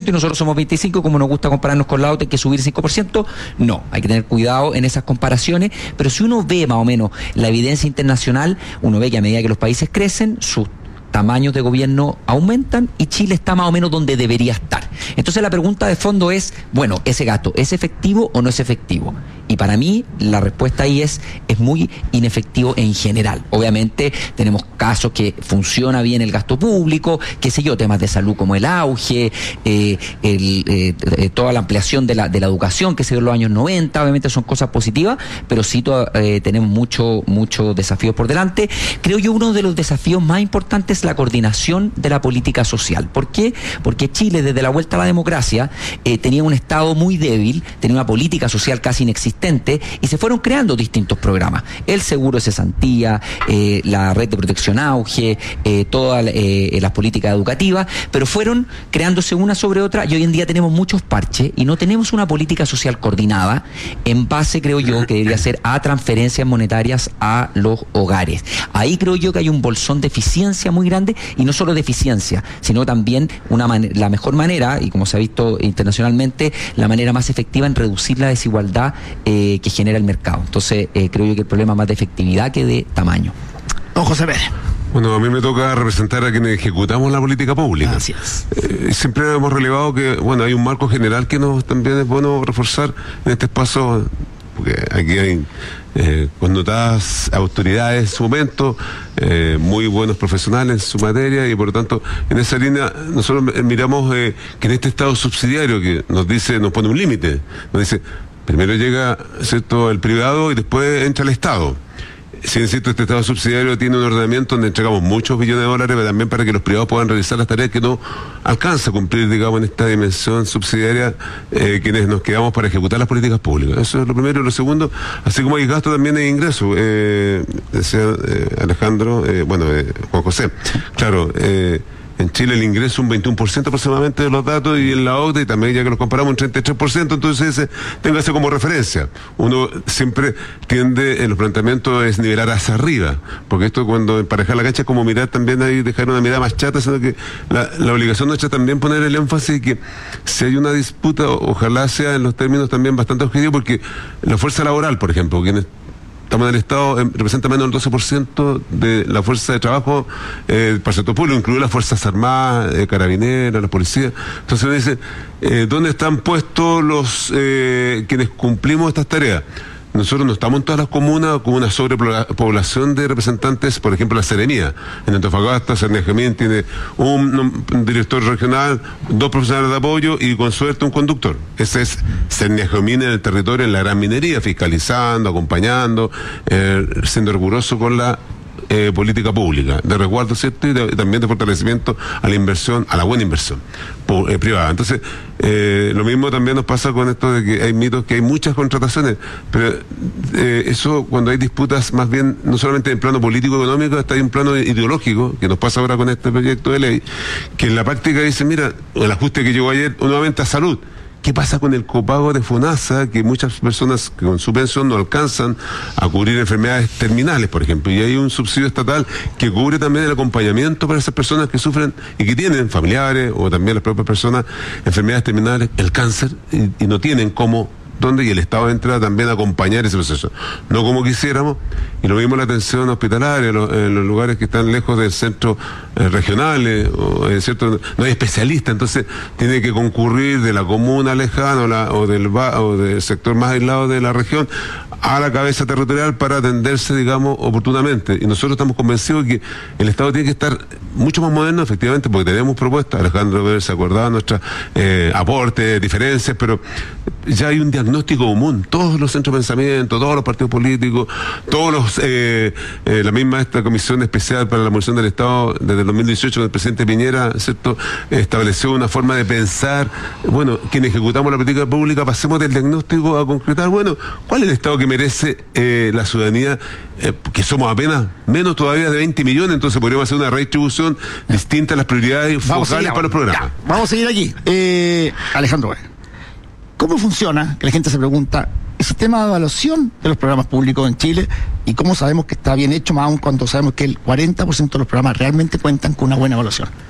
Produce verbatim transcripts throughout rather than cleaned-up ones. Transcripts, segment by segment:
ciento y nosotros somos veinticinco, como nos gusta compararnos con la O T E, que subir cinco por ciento, no, hay que tener cuidado en esas comparaciones, pero si uno ve más o menos la evidencia internacional, uno ve que a medida que los países crecen, sus tamaños de gobierno aumentan y Chile está más o menos donde debería estar. Entonces la pregunta de fondo es, bueno, ¿ese gasto es efectivo o no es efectivo? Y para mí la respuesta ahí es, es muy inefectivo en general. Obviamente tenemos casos que funciona bien el gasto público, qué sé yo, temas de salud como el auge, eh, el, eh, eh, toda la ampliación de la, de la educación que se dio en los años noventa, obviamente son cosas positivas, pero sí to, eh, tenemos mucho, mucho desafíos por delante. Creo yo uno de los desafíos más importantes es la coordinación de la política social. ¿Por qué? Porque Chile desde la vuelta a la democracia eh, tenía un Estado muy débil, tenía una política social casi inexistente y se fueron creando distintos programas. El seguro de cesantía, eh, la red de protección auge, eh, todas eh, las políticas educativas, pero fueron creándose una sobre otra y hoy en día tenemos muchos parches y no tenemos una política social coordinada en base, creo yo, que debería ser a transferencias monetarias a los hogares. Ahí creo yo que hay un bolsón de eficiencia muy grande y no solo de eficiencia, sino también una man- la mejor manera, y como se ha visto internacionalmente, la manera más efectiva en reducir la desigualdad eh, que genera el mercado. Entonces, eh, creo yo que el problema es más de efectividad que de tamaño. Don José Pérez. Bueno, a mí me toca representar a quienes ejecutamos la política pública. Así es. Eh, siempre hemos relevado que, bueno, hay un marco general que nos también es bueno reforzar en este espacio, porque aquí hay eh, connotadas autoridades en su momento, eh, muy buenos profesionales en su materia, y por lo tanto, en esa línea, nosotros miramos eh, que en este Estado subsidiario que nos dice, nos pone un límite, nos dice, primero llega, ¿cierto?, el privado y después entra el Estado. Si es cierto, este Estado subsidiario tiene un ordenamiento donde entregamos muchos billones de dólares, pero también para que los privados puedan realizar las tareas que no alcanza a cumplir, digamos, en esta dimensión subsidiaria, eh, quienes nos quedamos para ejecutar las políticas públicas. Eso es lo primero. Y lo segundo, así como hay gasto, también hay ingreso. Eh, decía eh, Alejandro, eh, bueno, eh, Juan José, claro, eh, en Chile el ingreso es un veintiuno por ciento aproximadamente de los datos, y en la O C D E, y también ya que los comparamos, un treinta y tres por ciento, entonces ese, téngase como referencia. Uno siempre tiende en los planteamientos es nivelar hacia arriba, porque esto cuando emparejar la cancha es como mirar también ahí, dejar una mirada más chata, sino que la, la obligación nuestra es también poner el énfasis que si hay una disputa, ojalá sea en los términos también bastante objetivos, porque la fuerza laboral, por ejemplo, quienes estamos en el Estado, eh, representa menos del doce por ciento de la fuerza de trabajo eh, para el sector público, incluye las Fuerzas Armadas, eh, Carabineras, las policías. Entonces uno dice, eh, ¿dónde están puestos los eh, quienes cumplimos estas tareas? Nosotros no estamos en todas las comunas con una sobrepoblación de representantes, por ejemplo, la Seremía. En Antofagasta, Cernegamín tiene un, un director regional, dos profesionales de apoyo y con suerte un conductor. Ese es Cernegamín en el territorio, en la gran minería, fiscalizando, acompañando, eh, siendo riguroso con la Eh, política pública, de resguardo, ¿cierto? Y de, también de fortalecimiento a la inversión, a la buena inversión pu- eh, privada. Entonces, eh, lo mismo también nos pasa con esto de que hay mitos, que hay muchas contrataciones, pero eh, eso cuando hay disputas más bien, no solamente en plano político económico, hasta hay un plano ideológico, que nos pasa ahora con este proyecto de ley, que en la práctica dice, mira, el ajuste que llegó ayer, nuevamente a salud. ¿Qué pasa con el copago de FONASA, que muchas personas que con su pensión no alcanzan a cubrir enfermedades terminales, por ejemplo? Y hay un subsidio estatal que cubre también el acompañamiento para esas personas que sufren y que tienen familiares, o también las propias personas, enfermedades terminales, el cáncer, y, y no tienen cómo, dónde, y el Estado entra también a acompañar ese proceso. No como quisiéramos, y lo mismo la atención hospitalaria, lo, en los lugares que están lejos del centro eh, regionales, o, es cierto, no hay especialistas, entonces tiene que concurrir de la comuna lejana o, la, o, del, o del sector más aislado de la región a la cabeza territorial para atenderse, digamos, oportunamente. Y nosotros estamos convencidos de que el Estado tiene que estar mucho más moderno, efectivamente, porque tenemos propuestas. Alejandro Ver se acordaba de nuestros eh, aportes, diferencias, pero ya hay un diagnóstico común. Todos los centros de pensamiento, todos los partidos políticos, todos los, eh, eh, la misma esta comisión especial para la abolición del Estado desde el dos mil dieciocho, con el presidente Piñera, ¿cierto?, estableció una forma de pensar. Bueno, quienes ejecutamos la política pública, pasemos del diagnóstico a concretar, bueno, ¿cuál es el Estado que merece eh, la ciudadanía? Eh, que somos apenas menos todavía de veinte millones, entonces podríamos hacer una redistribución distinta a las prioridades focales para los programas. Ya, vamos a seguir aquí. Eh, Alejandro, ¿cómo funciona, que la gente se pregunta, el sistema de evaluación de los programas públicos en Chile, y cómo sabemos que está bien hecho, más aún cuando sabemos que el cuarenta por ciento de los programas realmente cuentan con una buena evaluación?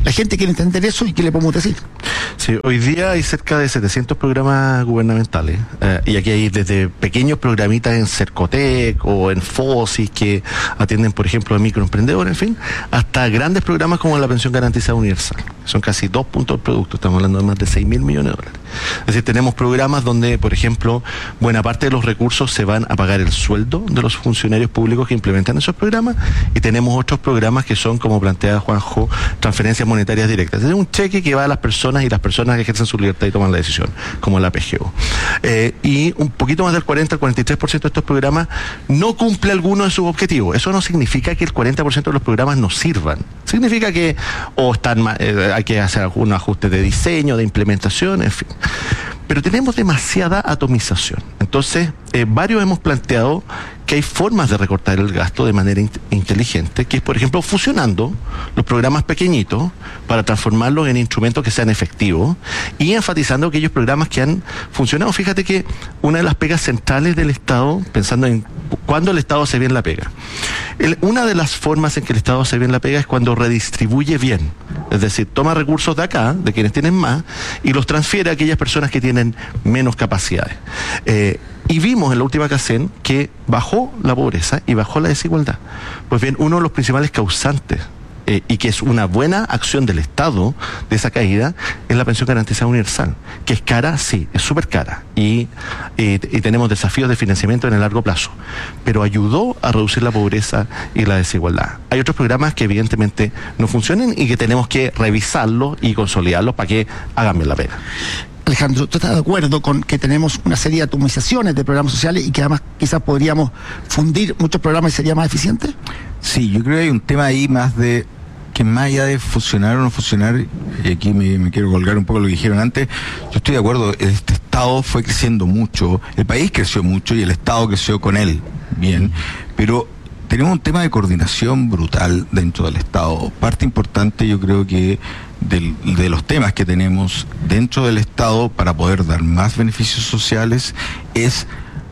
La gente quiere entender eso y ¿qué le podemos decir? Sí, hoy día hay cerca de setecientos programas gubernamentales eh, y aquí hay desde pequeños programitas en Cercotec o en FOSIS que atienden, por ejemplo, a microemprendedores, en fin, hasta grandes programas como la Pensión Garantizada Universal. Son casi dos puntos del producto, estamos hablando de más de seis mil millones de dólares. Es decir, tenemos programas donde, por ejemplo, buena parte de los recursos se van a pagar el sueldo de los funcionarios públicos que implementan esos programas, y tenemos otros programas que son, como plantea Juanjo, transferencias monetarias directas. Es un cheque que va a las personas y las personas que ejercen su libertad y toman la decisión, como la P G O. Eh, y un poquito más del cuarenta al cuarenta y tres por ciento de estos programas no cumple alguno de sus objetivos. Eso no significa que el cuarenta por ciento de los programas no sirvan. Significa que o están eh, hay que hacer algún ajuste de diseño, de implementación, en fin. Pero tenemos demasiada atomización. Entonces, eh, varios hemos planteado que hay formas de recortar el gasto de manera in- inteligente, que es, por ejemplo, fusionando los programas pequeñitos para transformarlos en instrumentos que sean efectivos y enfatizando aquellos programas que han funcionado. Fíjate que una de las pegas centrales del Estado, pensando en cuándo el Estado hace bien la pega, el, una de las formas en que el Estado hace bien la pega es cuando redistribuye bien. Es decir, toma recursos de acá, de quienes tienen más, y los transfiere a aquellas personas que tienen menos capacidades. Eh, Y vimos en la última CACEN que bajó la pobreza y bajó la desigualdad. Pues bien, uno de los principales causantes, eh, y que es una buena acción del Estado de esa caída, es la Pensión Garantizada Universal, que es cara, sí, es súper cara, y, y, y tenemos desafíos de financiamiento en el largo plazo, pero ayudó a reducir la pobreza y la desigualdad. Hay otros programas que evidentemente no funcionan y que tenemos que revisarlos y consolidarlos para que hagan bien la pena. Alejandro, ¿tú estás de acuerdo con que tenemos una serie de atomizaciones de programas sociales y que además quizás podríamos fundir muchos programas y sería más eficiente? Sí, yo creo que hay un tema ahí más de que más allá de funcionar o no funcionar, y aquí me, me quiero colgar un poco lo que dijeron antes, yo estoy de acuerdo, este Estado fue creciendo mucho, el país creció mucho y el Estado creció con él, bien, pero tenemos un tema de coordinación brutal dentro del Estado. Parte importante, yo creo que del, de los temas que tenemos dentro del Estado para poder dar más beneficios sociales es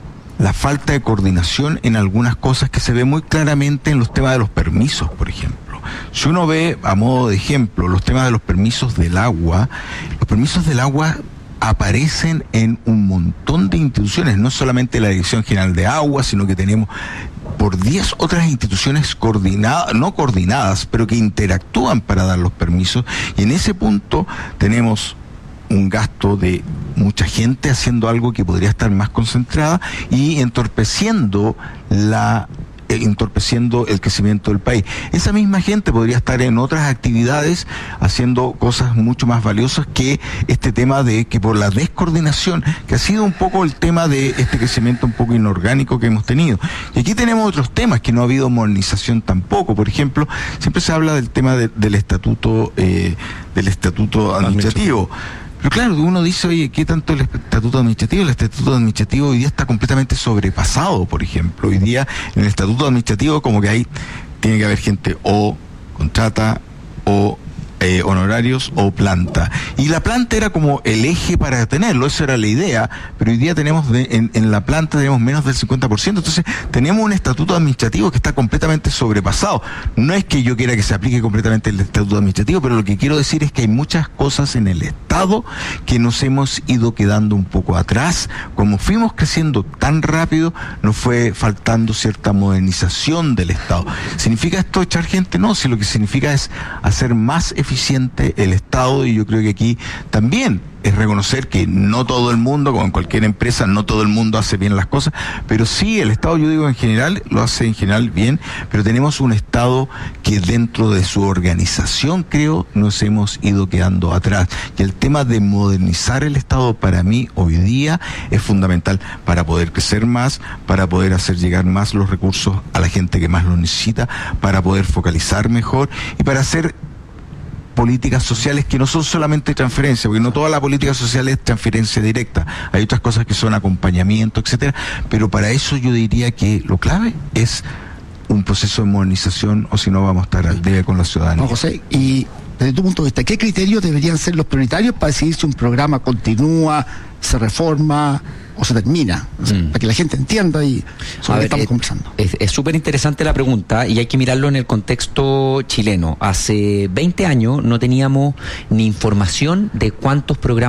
la falta de coordinación en algunas cosas que se ve muy claramente en los temas de los permisos, por ejemplo. Si uno ve, a modo de ejemplo, los temas de los permisos del agua, los permisos del agua aparecen en un montón de instituciones, no solamente la Dirección General de Agua, sino que tenemos por diez otras instituciones coordinadas, no coordinadas, pero que interactúan para dar los permisos, y en ese punto tenemos un gasto de mucha gente haciendo algo que podría estar más concentrada y entorpeciendo la entorpeciendo el crecimiento del país. Esa misma gente podría estar en otras actividades haciendo cosas mucho más valiosas que este tema de que por la descoordinación, que ha sido un poco el tema de este crecimiento un poco inorgánico que hemos tenido. Y aquí tenemos otros temas que no ha habido modernización tampoco. Por ejemplo, siempre se habla del tema de, del estatuto eh, del estatuto administrativo. Pero claro, uno dice, oye, ¿qué tanto el estatuto administrativo? El estatuto administrativo hoy día está completamente sobrepasado, por ejemplo. Hoy día en el estatuto administrativo como que hay, tiene que haber gente o contrata o eh, honorarios o planta. Y la planta era como el eje para tenerlo, eso era la idea, pero hoy día tenemos de, en, en la planta tenemos menos del cincuenta por ciento, entonces tenemos un estatuto administrativo que está completamente sobrepasado. No es que yo quiera que se aplique completamente el estatuto administrativo, pero lo que quiero decir es que hay muchas cosas en el Estado que nos hemos ido quedando un poco atrás. Como fuimos creciendo tan rápido, nos fue faltando cierta modernización del Estado. ¿Significa esto echar gente? No, si lo que significa es hacer más eficiente el Estado, y yo creo que aquí también es reconocer que no todo el mundo, como en cualquier empresa, no todo el mundo hace bien las cosas, pero sí el Estado, yo digo en general, lo hace en general bien, pero tenemos un Estado que dentro de su organización, creo, nos hemos ido quedando atrás. Y el tema de modernizar el Estado para mí hoy día es fundamental para poder crecer más, para poder hacer llegar más los recursos a la gente que más lo necesita, para poder focalizar mejor y para hacer políticas sociales que no son solamente transferencia, porque no toda la política social es transferencia directa, hay otras cosas que son acompañamiento, etcétera, pero para eso yo diría que lo clave es un proceso de modernización, o si no vamos a estar al día con la ciudadanía. No, José, y desde tu punto de vista, ¿qué criterios deberían ser los prioritarios para decidir si un programa continúa, se reforma o se termina? O sea, Mm. para que la gente entienda y sobre A qué ver, estamos eh, conversando. Es súper interesante la pregunta y hay que mirarlo en el contexto chileno. Hace veinte años no teníamos ni información de cuántos programas